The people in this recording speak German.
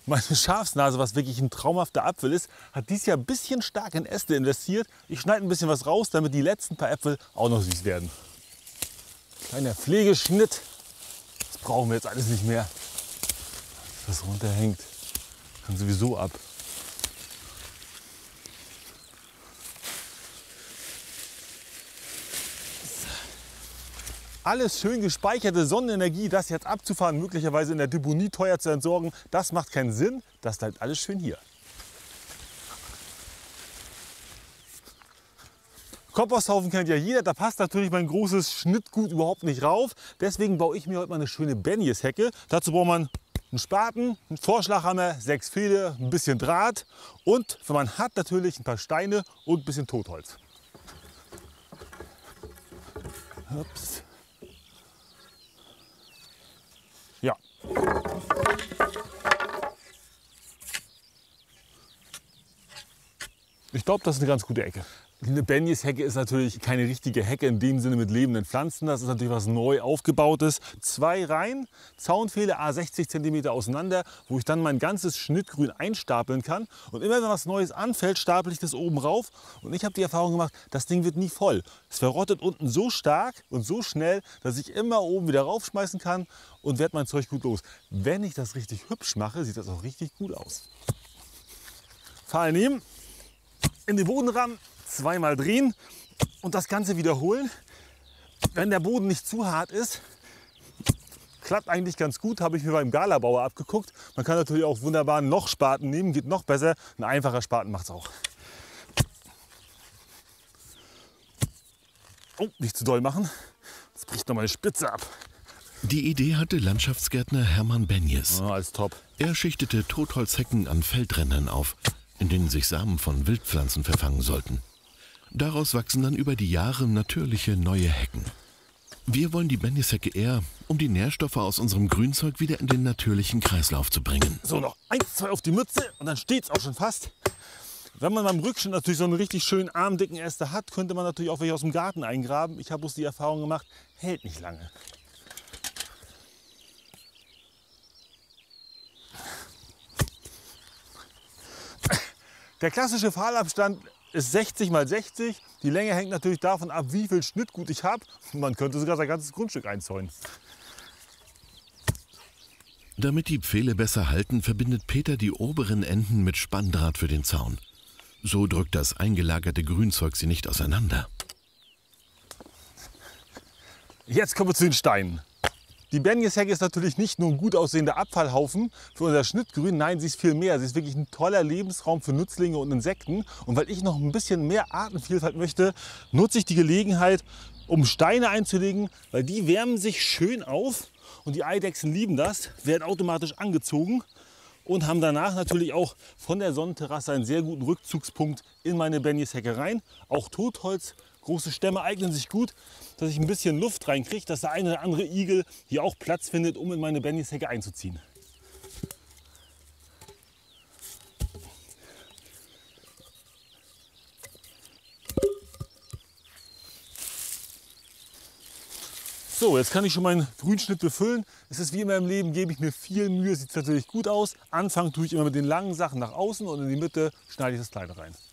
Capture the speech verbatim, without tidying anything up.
Meine Schafsnase, was wirklich ein traumhafter Apfel ist, hat dieses Jahr ein bisschen stark in Äste investiert. Ich schneide ein bisschen was raus, damit die letzten paar Äpfel auch noch süß werden. Kleiner Pflegeschnitt. Das brauchen wir jetzt alles nicht mehr. Das runterhängt, kann sowieso ab. Alles schön gespeicherte Sonnenenergie, das jetzt abzufahren, möglicherweise in der Deponie teuer zu entsorgen, das macht keinen Sinn. Das bleibt alles schön hier. Komposthaufen kennt ja jeder, da passt natürlich mein großes Schnittgut überhaupt nicht rauf. Deswegen baue ich mir heute mal eine schöne Benjeshecke. Dazu braucht man einen Spaten, einen Vorschlaghammer, sechs Pfähle, ein bisschen Draht und, wenn man hat, natürlich ein paar Steine und ein bisschen Totholz. Ups. Ja. Ich glaube, das ist eine ganz gute Ecke. Eine Benjeshecke ist natürlich keine richtige Hecke in dem Sinne mit lebenden Pflanzen. Das ist natürlich was neu aufgebautes. Zwei Reihen, Zaunpfähle a sechzig Zentimeter auseinander, wo ich dann mein ganzes Schnittgrün einstapeln kann. Und immer wenn was Neues anfällt, stapel ich das oben rauf. Und ich habe die Erfahrung gemacht, das Ding wird nie voll. Es verrottet unten so stark und so schnell, dass ich immer oben wieder raufschmeißen kann und werde mein Zeug gut los. Wenn ich das richtig hübsch mache, sieht das auch richtig gut aus. Pfahl nehmen, in den Boden rammen, zweimal drehen und das Ganze wiederholen. Wenn der Boden nicht zu hart ist, klappt eigentlich ganz gut, habe ich mir beim Galabauer abgeguckt. Man kann natürlich auch wunderbar einen Lochspaten nehmen, geht noch besser. Ein einfacher Spaten macht es auch. Oh, nicht zu doll machen, das bricht noch meine Spitze ab. Die Idee hatte Landschaftsgärtner Hermann Benjes. Oh, alles top. Er schichtete Totholzhecken an Feldrändern auf, in denen sich Samen von Wildpflanzen verfangen sollten. Daraus wachsen dann über die Jahre natürliche neue Hecken. Wir wollen die Benjeshecke eher, um die Nährstoffe aus unserem Grünzeug wieder in den natürlichen Kreislauf zu bringen. So, noch eins, zwei auf die Mütze und dann steht es auch schon fast. Wenn man beim Rückschnitt natürlich so einen richtig schönen armdicken Äste hat, könnte man natürlich auch welche aus dem Garten eingraben. Ich habe bloß die Erfahrung gemacht, hält nicht lange. Der klassische Pfahlabstand ist sechzig mal sechzig. Die Länge hängt natürlich davon ab, wie viel Schnittgut ich habe. Man könnte sogar sein ganzes Grundstück einzäunen. Damit die Pfähle besser halten, verbindet Peter die oberen Enden mit Spanndraht für den Zaun. So drückt das eingelagerte Grünzeug sie nicht auseinander. Jetzt kommen wir zu den Steinen. Die Benjeshecke ist natürlich nicht nur ein gut aussehender Abfallhaufen für unser Schnittgrün, nein, sie ist viel mehr. Sie ist wirklich ein toller Lebensraum für Nützlinge und Insekten. Und weil ich noch ein bisschen mehr Artenvielfalt möchte, nutze ich die Gelegenheit, um Steine einzulegen, weil die wärmen sich schön auf und die Eidechsen lieben das, werden automatisch angezogen und haben danach natürlich auch von der Sonnenterrasse einen sehr guten Rückzugspunkt in meine Benjeshecke rein. Auch Totholz, große Stämme eignen sich gut, dass ich ein bisschen Luft reinkriege, dass der eine oder andere Igel hier auch Platz findet, um in meine Benjeshecke einzuziehen. So, jetzt kann ich schon meinen Grünschnitt befüllen. Es ist wie immer im Leben, gebe ich mir viel Mühe, sieht natürlich gut aus. Anfangen tue ich immer mit den langen Sachen nach außen und in die Mitte schneide ich das Kleine rein.